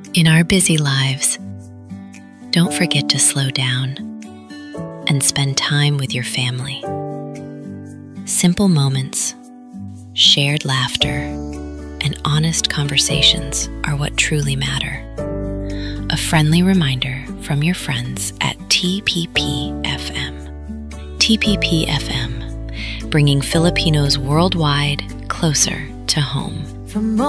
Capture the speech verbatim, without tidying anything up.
In our busy lives, don't forget to slow down and spend time with your family. Simple moments, shared laughter, and honest conversations are what truly matter. A friendly reminder from your friends at T P P F M. T P P F M, bringing Filipinos worldwide closer to home. From